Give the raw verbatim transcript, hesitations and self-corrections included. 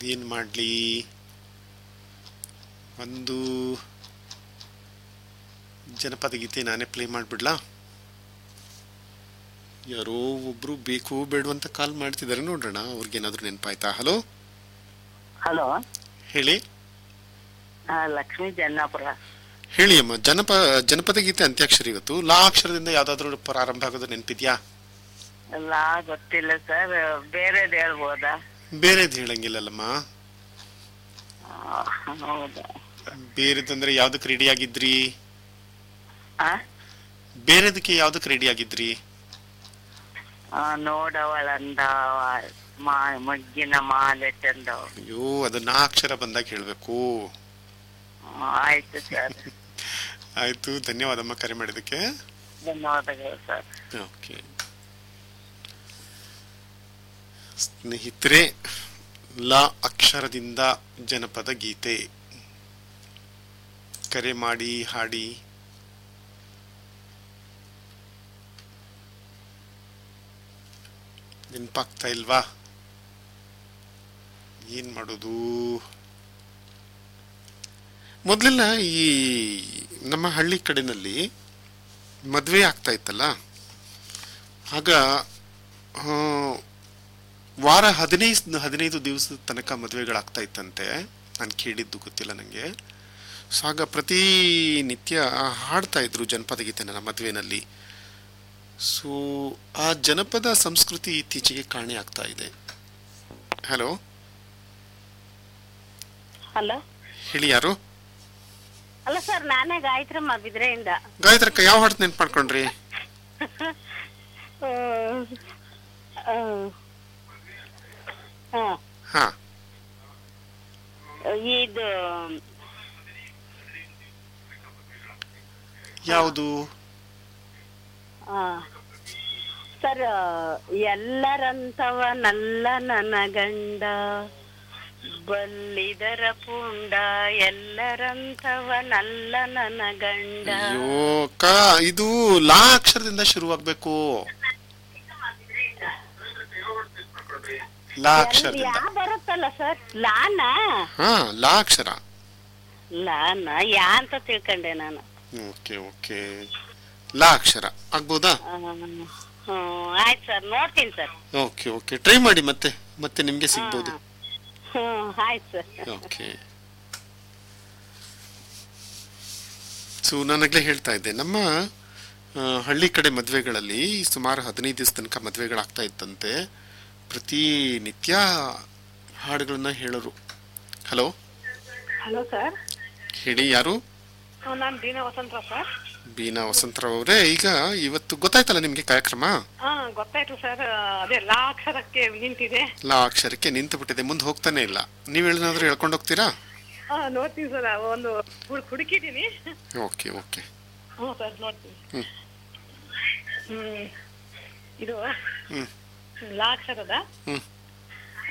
ಏನು ಮಾಡಲಿ? ಒಂದು ಜನಪದ ಗೀತೆ ನಾನೇ ಪ್ಲೇ ಮಾಡಿಬಿಡ್ಲಾ? ಯಾರೋ ಒಬ್ರು ಬೇಕು ಬೇಡವಂತ ಕಾಲ್ ಮಾಡ್ತಿದ್ದಾರೆ, ನೋಡೋಣ ಅವ್ರಿಗೇನಾದ್ರೂ ನೆನಪಾಯ್ತಾ. ಹಲೋ ಹಲೋ, ಹೇಳಿ. ಲಕ್ಷ್ಮೀ ಜನ್ನಾಪುರ. ಹೇಳಿ ಅಮ್ಮ. ಜನಪ ಜನಪದ ಗೀತೆ ಅಂತ್ಯಾಕ್ಷರಿ ಇವತ್ತು. ಲಾ ಅಕ್ಷರದಿಂದ ಯಾವ್ದಾದ್ರು ಪ್ರಾರಂಭ ಆಗೋದು ನೆನಪಿದ್ಯಾ? ಲಾ ಗೊತ್ತಿಲ್ಲ ಸರ್, ಬೇರೆದ್ ಹೇಳ್ಬೋದಾ? ಬೇರೆದ್ ಹೇಳಂಗಿಲ್ಲಲ್ಲಮ್ಮ. ಹೌದಾ? ಬೇರೆದಂದ್ರೆ ಯಾವ್ದಕ್ ರೆಡಿ ಆಗಿದ್ರಿ? ಆ ಬೇರೆದಕ್ಕೆ ಯಾವ್ದಕ್ ರೆಡಿ ಆಗಿದ್ರಿ? ನೋಡವಳಂದ ಮಗ್ಗಿನ ಮಾಲೆ ಚಂದವ. ಅಯ್ಯೋ, ಅದನ್ನ ಅಕ್ಷರ ಬಂದಾಗ ಹೇಳ್ಬೇಕು. ಆಯ್ತು ಸರ್. ಆಯ್ತು, ಧನ್ಯವಾದಮ್ಮ ಕರೆ ಮಾಡಿದಕ್ಕೆ. ಧನ್ಯವಾದಗಳು ಸರ್. ಓಕೆ ಸ್ನೇಹಿತರೆ, ಲ ಅಕ್ಷರದಿಂದ ಜನಪದ ಗೀತೆ ಕರೆ ಮಾಡಿ ಹಾಡಿ. ನೆನಪಾಗ್ತಾ ಇಲ್ವಾ? ಏನ್ ಮಾಡೋದು? ಮೊದಲೆಲ್ಲ ಈ ನಮ್ಮ ಹಳ್ಳಿ ಕಡೆನಲ್ಲಿ ಮದುವೆ ಆಗ್ತಾ ಇತ್ತಲ್ಲ, ಆಗ ವಾರ ಹದಿನೈದು ಹದಿನೈದು ದಿವಸದ ತನಕ ಮದುವೆಗಳಾಗ್ತಾ ಇತ್ತಂತೆ. ನಾನು ಕೇಳಿದ್ದು ಗೊತ್ತಿಲ್ಲ ನನಗೆ. ಸೊ ಆಗ ಪ್ರತಿನಿತ್ಯ ಹಾಡ್ತಾ ಇದ್ರು ಜನಪದ ಗೀತೆ ನನ್ನ ಮದುವೆನಲ್ಲಿ. ಸೊ ಆ ಜನಪದ ಸಂಸ್ಕೃತಿ ಇತ್ತೀಚೆಗೆ ಕಾಣೆ ಆಗ್ತಾ ಇದೆ. ಹಲೋ ಹಲೋ, ಹೇಳಿ, ಯಾರು? ಅಲ್ಲ ಸರ್, ನಾನೇ ಗಾಯತ್ರಮ್ಮ ಬಿದ್ರೆಯಿಂದ. ಗಾಯತ್ರಕ್ಕ, ಯಾವ ಹಾಡು ನೆನ್ಪು ಮಾಡ್ಕೊಂಡ್ರಿ? ಹಾ, ಇದು ಯಾವುದು ಸರ್? ಎಲ್ಲರಂತವ ನಲ್ಲ ನನ್ನ ಗಂಡ ಬಲ್ಲಿದರ ಪುಂಡ, ಎಲ್ಲರಂತವ ನಲ್ಲ ನನ್ನ ಗಂಡ. ಅಯ್ಯೋ ಅಕ್ಕ, ಇದು ಲಾ ಅಕ್ಷರದಿಂದ ಶುರುವಾಗ್ಬೇಕು. ಲಾ ಅಕ್ಷರದಿಂದ ಯಾ ಬರುತ್ತಲ್ಲ ಸರ್? ಲಾನ? ಹಾ, ಲಾ ಅಕ್ಷರ. ಲಾನ ಯಾ ಅಂತ ತಿಳ್ಕೊಂಡೆ ನಾನು. ಓಕೆ ಓಕೆ, ಲಾ ಅಕ್ಷರ ಆಗ್ಬೋದಾ? ಹ್ಮ್, ಆಯ್ತು ಸರ್, ನೋಡ್ತೀನಿ ಸರ್. ಓಕೆ ಓಕೆ, ಟ್ರೈ ಮಾಡಿ, ಮತ್ತೆ ಮತ್ತೆ ನಿಮ್ಗೆ ಸಿಗ್ಬೋದು. ಹ್ಮ್, ಆಯ್ತು ಸರ್. ಓಕೆ. ಸೊ ನಾನಾಗಲೇ ಹೇಳ್ತಾ ಇದ್ದೆ, ನಮ್ಮ ಹಳ್ಳಿ ಕಡೆ ಮದುವೆಗಳಲ್ಲಿ ಸುಮಾರು ಹದಿನೈದು ದಿವಸ ತನಕ ಮದುವೆಗಳಾಗ್ತಾ ಇತ್ತಂತೆ. ಪ್ರತಿನಿತ್ಯ ಹಾಡುಗಳನ್ನ ಹೇಳೋರು. ಹಲೋ ಹಲೋ ಸರ್, ಹೇಳಿ, ಯಾರು? ನಾನು ಬೀನಾ ವಸಂತರಾವ್ ಸರ್. ಬೀನಾ ವಸಂತರಾವ್ ಅವರೇ, ಈಗ ಇವತ್ತು ಗೊತ್ತಾಯ್ತಲ್ಲ ನಿಮ್ಗೆ ಕಾರ್ಯಕ್ರಮ? ಹಾ, ಗೊತ್ತಾಯ್ತು ಸರ್. ಅದೇ ಲಾ ಅಕ್ಷರಕ್ಕೆ ನಿಂತಿದೆ. ಲಾ ಅಕ್ಷರಕ್ಕೆ ನಿಂತು ಬಿಟ್ಟಿದೆ, ಮುಂದೆ ಹೋಗ್ತಾನೆ ಇಲ್ಲ. ನೀವ್ ಏನಾದ್ರು ಹೇಳ್ಕೊಂಡು ಹೋಗ್ತೀರಾ? ಹಾ, ನೋಡ್ತೀನಿ ಸರ್. ಒಂದು ಹುಡುಕಿದ್ದೀನಿ. Okay okay. ಹ್ಞೂ ಸರ್, ನೋಡ್ತೀನಿ. ಹ್ಮ್ ಹ್ಮ್ ಇದು ಹ್ಮ್ ಲಾ ಅಕ್ಷರದ ಹ್ಮ್